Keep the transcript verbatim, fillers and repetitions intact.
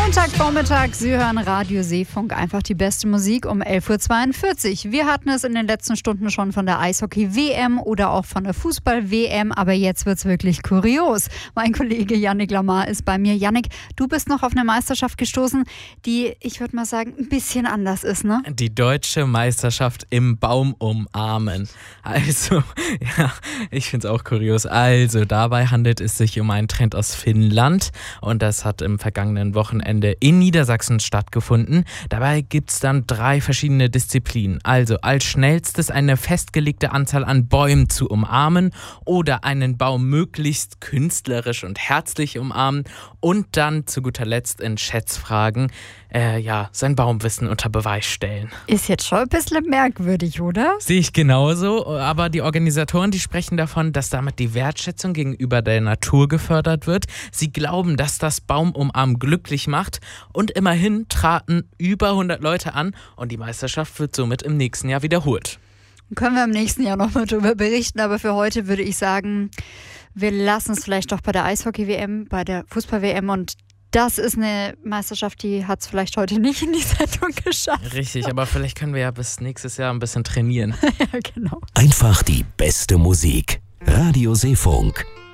Montagvormittag, Sie hören Radio Seefunk, einfach die beste Musik um elf Uhr zweiundvierzig. Wir hatten es in den letzten Stunden schon von der Eishockey-W M oder auch von der Fußball-W M, aber jetzt wird es wirklich kurios. Mein Kollege Yannick Lamar ist bei mir. Yannick, du bist noch auf eine Meisterschaft gestoßen, die, ich würde mal sagen, ein bisschen anders ist, ne? Die deutsche Meisterschaft im Baum umarmen. Also, ja, ich finde es auch kurios. Also, dabei handelt es sich um einen Trend aus Finnland und das hat im vergangenen Wochenende in Niedersachsen stattgefunden. Dabei gibt es dann drei verschiedene Disziplinen. Also als schnellstes eine festgelegte Anzahl an Bäumen zu umarmen oder einen Baum möglichst künstlerisch und herzlich umarmen und dann zu guter Letzt in Schätzfragen äh, ja, sein Baumwissen unter Beweis stellen. Ist jetzt schon ein bisschen merkwürdig, oder? Sehe ich genauso, aber die Organisatoren, die sprechen davon, dass damit die Wertschätzung gegenüber der Natur gefördert wird. Sie glauben, dass das Baumumarmen glücklich macht und immerhin traten über hundert Leute an und die Meisterschaft wird somit im nächsten Jahr wiederholt. Können wir im nächsten Jahr nochmal drüber berichten, aber für heute würde ich sagen, wir lassen es vielleicht doch bei der Eishockey-W M, bei der Fußball-W M und das ist eine Meisterschaft, die hat es vielleicht heute nicht in die Sendung geschafft. Richtig, aber vielleicht können wir ja bis nächstes Jahr ein bisschen trainieren. Ja, genau. Einfach die beste Musik. Radio Seefunk.